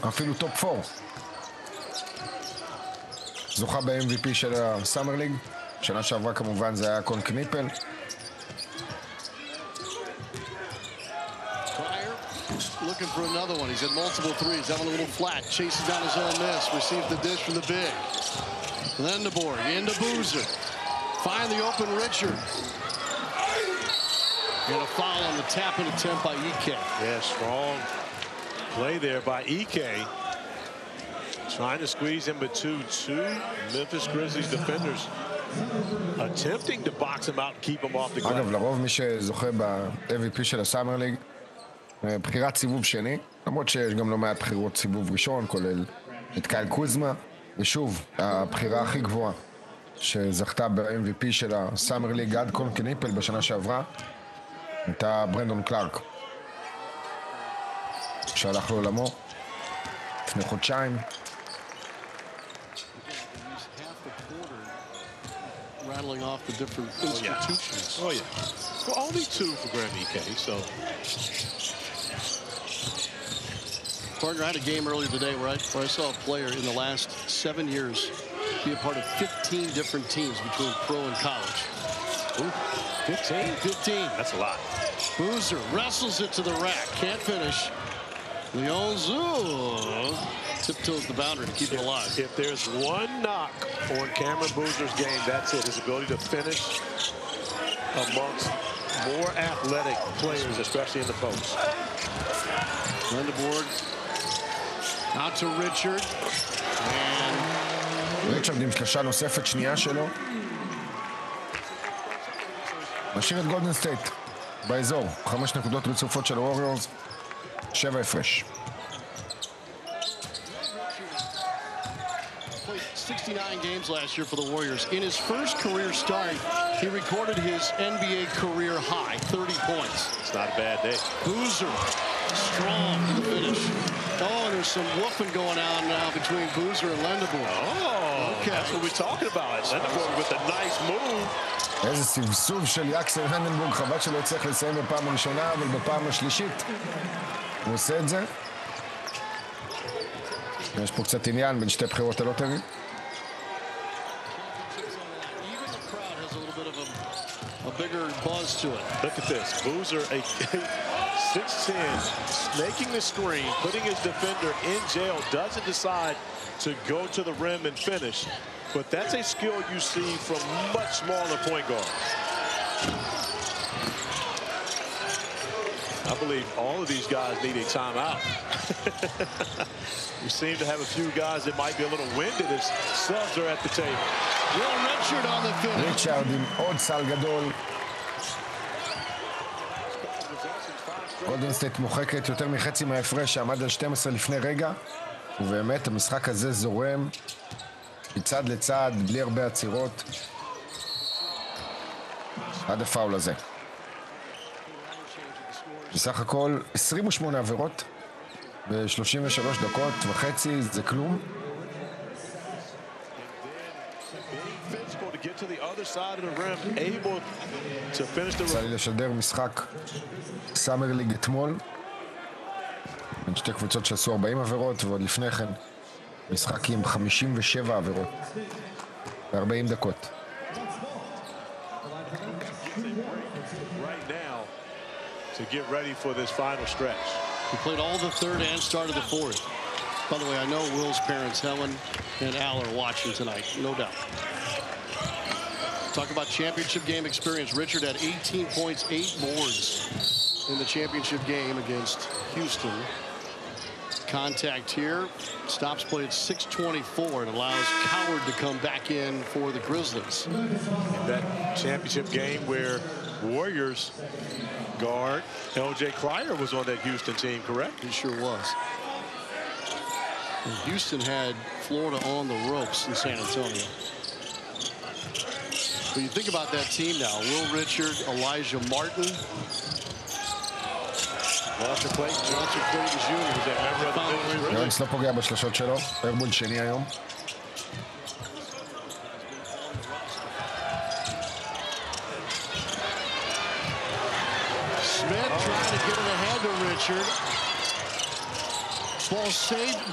אפילו טופ 4. זוכה ב-MVP של הסאמר ליג. שנה שעברה כמובן זה היה קון קניפל. Looking for another one. He's had multiple threes. Having a little flat. Chases down his own miss. Receives the dish from the big. Lendeborg into Boozer. Find the open Richard. And a foul on the tap-in attempt by Ike. Yeah, strong play there by Ike. Trying to squeeze in between two Memphis Grizzlies defenders. Attempting to box him out and keep him off the ground. אגב, לרוב מי שזוכה ב-MVP של הסאמר ליג, בחירת סיבוב שני, למרות שיש גם לא מעט בחירות סיבוב ראשון, כולל את קייל קוזמה, ושוב, הבחירה הכי גבוהה שזכתה ב-MVP של הסאמר ליג עד קון קניפל בשנה שעברה, הייתה ברנדון קלארק, שהלך לעולמו לפני חודשיים. Rattling off the different institutions. Oh yeah. Well, only two for Graham Ike, so. Partner, I had a game earlier today where I saw a player in the last 7 years be a part of 15 different teams between pro and college. Ooh, 15? 15. That's a lot. Boozer wrestles it to the rack. Can't finish. Leonzu tiptoes the boundary to keep it alive. If there's one knock on Cameron Boozer's game, that's it. His ability to finish amongst more athletic players, especially in the post. Lendeborg out to Richard. ריצ'רד עם שלושה נוספת שנייה שלו. משאיר את גולדן סטייט באזור. 5 נקודות רצופות של הווריורס. 7 הפרש. 69 games last year for the Warriors. In his first career start, he recorded his NBA career high, 30 points. It's not a bad day. Boozer, strong to the finish. Oh, and there's some woofing going on now between Boozer and Lendeborg. Oh, okay. That's what we're talking about. Lendeborg with a nice move. איזה סבסוב של יקסל לנדנבורג, חבל שלא יצטרך לסיים בפעם הראשונה, אבל בפעם השלישית הוא עושה את זה. יש פה קצת עניין בין שתי בחירות הלוטרי. A bigger buzz to it. Look at this. Boozer, a 6'10", snaking the screen, putting his defender in jail, doesn't decide to go to the rim and finish. But that's a skill you see from much smaller point guards. I believe all of these guys need a timeout. We seem to have a few guys that might be a little winded as subs are at the table. Will Richard on the finish. ריצ'רד עם עוד סל גדול. גולדן סטייט מוחקת יותר מחצי מההפרש שעמד על 12 לפני רגע, ובאמת המשחק הזה זורם מצד לצד בלי הרבה עצירות עד הפאול הזה. בסך הכל 28 עבירות ב-33 דקות וחצי, זה כלום. יצא לי לשדר משחק סאמר ליג אתמול בין שתי קבוצות שעשו 40 עבירות, ועוד לפני כן משחק עם 57 עבירות ב-40 דקות. To get ready for this final stretch. He played all the third and started the fourth. By the way, I know Will's parents, Helen and Al, are watching tonight, no doubt. Talk about championship game experience. Richard had 18 points, 8 boards in the championship game against Houston. Contact here. Stops play at 6:24 and allows Coward to come back in for the Grizzlies. That championship game where Warriors guard L.J. Cryer was on that Houston team, correct? He sure was. And Houston had Florida on the ropes in San Antonio. But you think about that team now: Will Richard, Elijah Martin, Walter Clayton Jr. was that member of the Memphis. יונס לא פוגע בשלשות שלו, ארבול שני היום. Smith trying to get it ahead to Richard. Ball saved